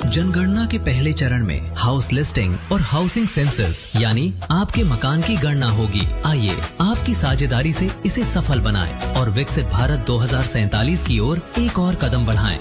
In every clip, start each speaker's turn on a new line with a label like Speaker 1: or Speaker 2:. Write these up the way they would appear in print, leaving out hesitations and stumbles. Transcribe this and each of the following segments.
Speaker 1: जनगणना के पहले चरण में हाउस लिस्टिंग और हाउसिंग सेंसस यानी आपके मकान की गणना होगी। आइए आपकी साझेदारी से इसे सफल बनाएं और विकसित भारत 2047 की ओर एक और कदम बढ़ाएं।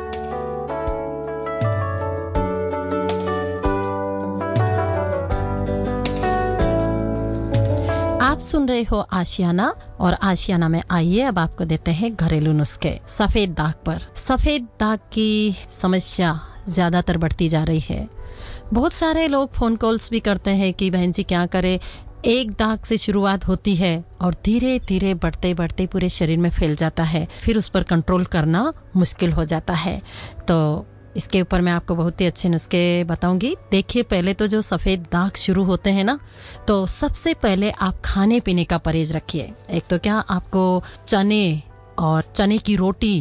Speaker 2: आप सुन रहे हो आशियाना और आशियाना में आइए अब आपको देते हैं घरेलू नुस्खे। सफेद दाग पर सफेद दाग की समस्या ज्यादातर बढ़ती जा रही है। बहुत सारे लोग फोन कॉल्स भी करते हैं कि बहन जी क्या करें, एक दाग से शुरुआत होती है और धीरे धीरे बढ़ते बढ़ते पूरे शरीर में फैल जाता है, फिर उस पर कंट्रोल करना मुश्किल हो जाता है। तो इसके ऊपर मैं आपको बहुत ही अच्छे नुस्खे बताऊंगी। देखिए, पहले तो जो सफ़ेद दाग शुरू होते हैं ना, तो सबसे पहले आप खाने पीने का परहेज रखिए। एक तो क्या, आपको चने और चने की रोटी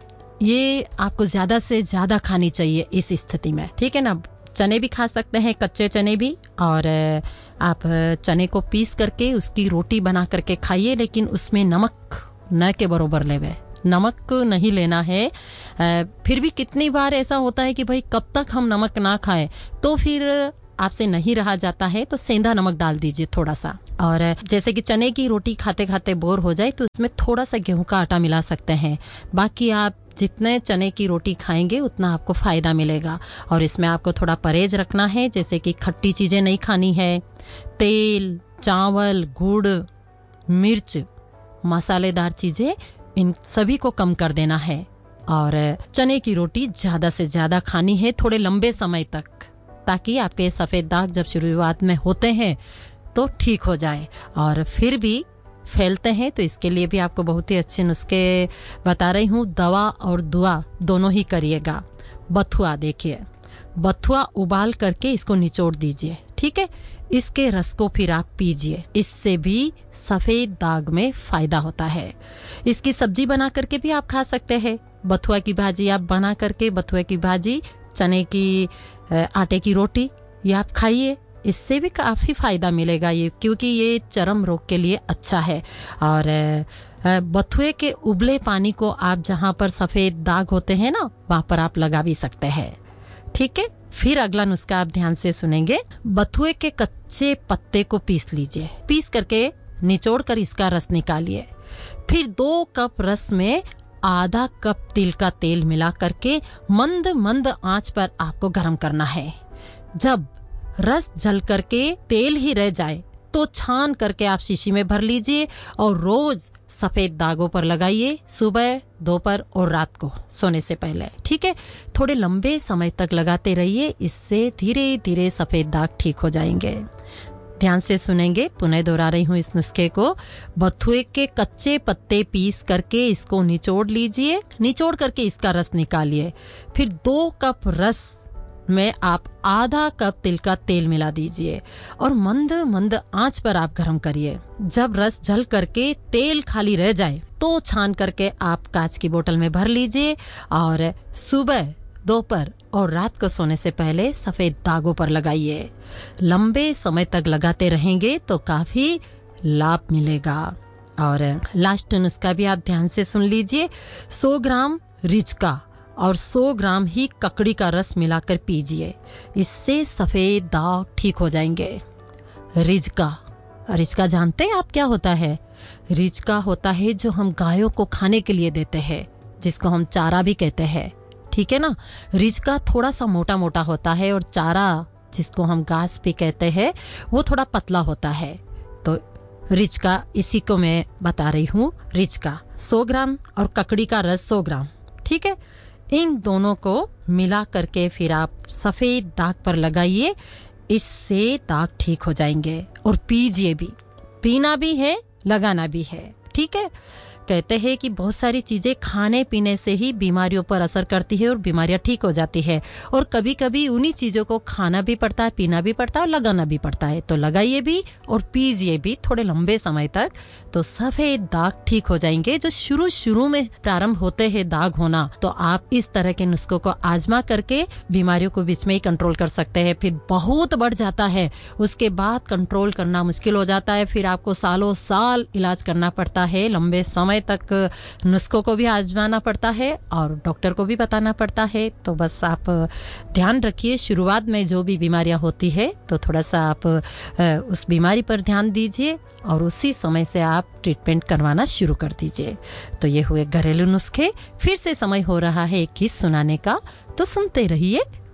Speaker 2: ये आपको ज़्यादा से ज़्यादा खानी चाहिए इस स्थिति में, ठीक है ना। चने भी खा सकते हैं, कच्चे चने भी, और आप चने को पीस करके उसकी रोटी बना करके खाइए, लेकिन उसमें नमक न के बरोबर लेवे, नमक नहीं लेना है। फिर भी कितनी बार ऐसा होता है कि भाई कब तक हम नमक ना खाएं, तो फिर आपसे नहीं रहा जाता है तो सेंधा नमक डाल दीजिए थोड़ा सा। और जैसे कि चने की रोटी खाते खाते बोर हो जाए तो उसमें थोड़ा सा गेहूं का आटा मिला सकते हैं। बाकी आप जितने चने की रोटी खाएंगे उतना आपको फायदा मिलेगा। और इसमें आपको थोड़ा परहेज रखना है, जैसे कि खट्टी चीजें नहीं खानी है, तेल, चावल, गुड़, मिर्च, मसालेदार चीजें, इन सभी को कम कर देना है। और चने की रोटी ज्यादा से ज्यादा खानी है थोड़े लंबे समय तक, ताकि आपके सफेद दाग जब शुरुआत में होते हैं तो ठीक हो जाए और फिर भी फैलते हैं तो इसके लिए भी आपको बहुत ही अच्छे नुस्खे बता रही हूँ। दवा और दुआ दोनों ही करिएगा। बथुआ, देखिए बथुआ उबाल करके इसको निचोड़ दीजिए, ठीक है। इसके रस को फिर आप पीजिए, इससे भी सफेद दाग में फायदा होता है। इसकी सब्जी बना करके भी आप खा सकते हैं। बथुआ की भाजी आप बना करके, बथुए की भाजी, चने की आटे की रोटी, ये आप खाइए, इससे भी काफी फायदा मिलेगा ये, क्योंकि ये चर्म रोग के लिए अच्छा है। और बथुए के उबले पानी को आप जहां पर सफेद दाग होते हैं ना, वहां पर आप लगा भी सकते हैं, ठीक है। फिर अगला नुस्खा आप ध्यान से सुनेंगे। बथुए के कच्चे पत्ते को पीस लीजिए, पीस करके निचोड़ कर इसका रस निकालिए। फिर 2 कप रस में आधा कप तिल का तेल मिला करके मंद मंद आंच पर आपको गर्म करना है। जब रस जल करके तेल ही रह जाए तो छान करके आप शीशी में भर लीजिए और रोज सफेद दागों पर लगाइए, सुबह, दोपहर और रात को सोने से पहले, ठीक है। थोड़े लंबे समय तक लगाते रहिए, इससे धीरे धीरे सफेद दाग ठीक हो जाएंगे। ध्यान से सुनेंगे, पुनः दोहरा रही हूँ इस नुस्खे को। बथुए के कच्चे पत्ते पीस करके इसको निचोड़ लीजिए, निचोड़ करके इसका रस निकालिए। फिर 2 कप रस में आप आधा कप तिल का तेल मिला दीजिए और मंद मंद आंच पर आप गर्म करिए। जब रस जल करके तेल खाली रह जाए तो छान करके आप कांच की बोतल में भर लीजिए और सुबह, दोपहर और रात को सोने से पहले सफेद दागों पर लगाइए। लंबे समय तक लगाते रहेंगे तो काफी लाभ मिलेगा। और लास्ट नुस्खा भी आप ध्यान से सुन लीजिए। 100 ग्राम रिचका और 100 ग्राम ही ककड़ी का रस मिलाकर पीजिए, इससे सफेद दाग ठीक हो जाएंगे। रिचका जानते हैं आप क्या होता है? रिचका होता है जो हम गायों को खाने के लिए देते हैं, जिसको हम चारा भी कहते हैं, ठीक है ना। रिचका थोड़ा सा मोटा मोटा होता है और चारा, जिसको हम घास भी कहते हैं, वो थोड़ा पतला होता है। तो रिचका, इसी को मैं बता रही हूँ। रिचका 100 ग्राम और ककड़ी का रस 100 ग्राम, ठीक है। इन दोनों को मिला करके फिर आप सफेद दाग पर लगाइए, इससे दाग ठीक हो जाएंगे। और पीजिए भी, पीना भी है, लगाना भी है, ठीक है। कहते हैं कि बहुत सारी चीजें खाने पीने से ही बीमारियों पर असर करती है और बीमारियां ठीक हो जाती है। और कभी कभी उन्हीं चीजों को खाना भी पड़ता है, पीना भी पड़ता है और लगाना भी पड़ता है। तो लगाइए भी और पीजिए भी थोड़े लंबे समय तक, तो सफेद दाग ठीक हो जाएंगे। जो शुरू में प्रारंभ होते हैं दाग होना, तो आप इस तरह के नुस्खों को आजमा करके बीमारियों को बीच में ही कंट्रोल कर सकते हैं। फिर बहुत बढ़ जाता है, उसके बाद कंट्रोल करना मुश्किल हो जाता है, फिर आपको सालों साल इलाज करना पड़ता है, लंबे समय समय तक नुस्खों को भी आजमाना पड़ता है और डॉक्टर को भी बताना पड़ता है। तो बस आप ध्यान रखिए, शुरुआत में जो भी बीमारियां होती है तो थोड़ा सा आप उस बीमारी पर ध्यान दीजिए और उसी समय से आप ट्रीटमेंट करवाना शुरू कर दीजिए। तो ये हुए घरेलू नुस्खे। फिर से समय हो रहा है एक गीत सुनाने का, तो सुनते रहिए